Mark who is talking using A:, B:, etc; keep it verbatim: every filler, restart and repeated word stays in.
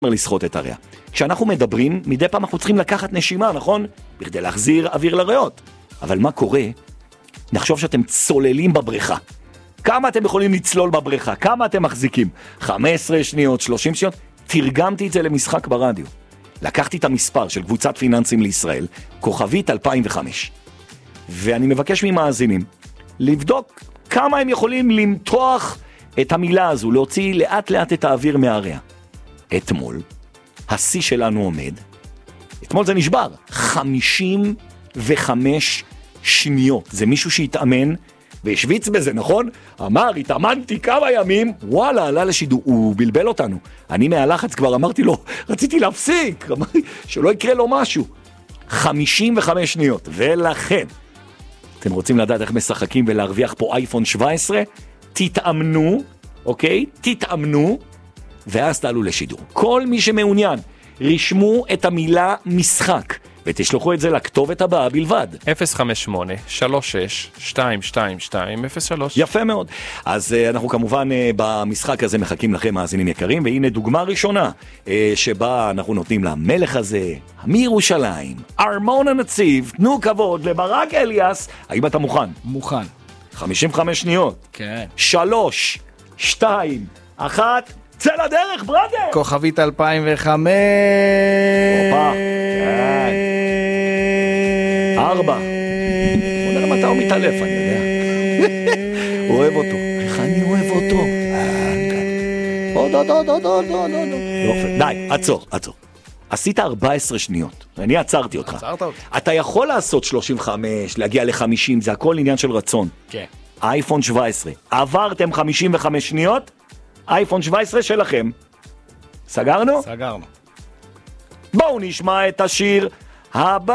A: לסחוט את הריאה. כשאנחנו מדברים, מדי פעם אנחנו צריכים לקחת נשימה, נכון? בכדי להחזיר אוויר לריאות. אבל מה קורה? נחשוב שאתם צוללים בבריכה. כמה אתם יכולים לצלול בבריכה? כמה אתם מחזיקים? חמש עשרה שניות, שלושים שניות? תרגמתי את זה למשחק ברדיו. לקחתי את המספר של קבוצת פיננסים לישראל, כוכבית אלפיים וחמש. ואני מבקש ממאזינים לבדוק כמה הם יכולים למתוח את המילה הזו, להוציא לאט לאט את האוויר מהריאה. אתמול, השיא שלנו עומד, אתמול זה נשבר, חמישים וחמש שניות. זה מישהו שהתאמן והשוויץ בזה, נכון? אמר, התאמנתי כמה ימים, וואלה, עלה לשידור, הוא בלבל אותנו. אני מהלחץ כבר אמרתי לו, רציתי להפסיק, אמרתי, שלא יקרה לו משהו. חמישים וחמש שניות, ולכן, אתם רוצים לדעת איך משחקים ולהרוויח פה אייפון שבע עשרה? תתאמנו, אוקיי? תתאמנו, ואז תעלו לשידור. כל מי שמעוניין, רשמו את המילה משחק, ותשלחו את זה לכתובת הבאה בלבד.
B: אפס חמש שמונה שלוש שש שתיים שתיים שתיים אפס שלוש.
A: יפה מאוד. אז uh, אנחנו כמובן uh, במשחק הזה מחכים לכם מאזינים יקרים, והנה דוגמה ראשונה uh, שבה אנחנו נותנים למלך הזה, מירושלים, ארמון הנציב, תנו כבוד לברק אליאס. האם אתה מוכן?
C: מוכן.
A: חמישים וחמש שניות.
C: כן.
A: שלוש, שתיים, אחת, צא לדרך, ברדר!
C: כוכבית אלפיים וחמש.
A: אופה, כן. ארבע. בוא נראה מתי הוא מתעלף, אני יודע. אוהב אותו. איך אני אוהב אותו? עוד, עוד, עוד, עוד, עוד, עוד, עוד. די, עצור, עצור. עשית ארבע עשרה שניות. אני עצרתי אותך.
C: עצרת אותי.
A: אתה יכול לעשות שלושים וחמש, להגיע ל-חמישים, זה הכל עניין של רצון.
C: כן.
A: אייפון שבע עשרה. עברתם חמישים וחמש שניות, אייפון שבע עשרה שלכם. סגרנו?
C: סגרנו.
A: בואו נשמע את השיר הבא.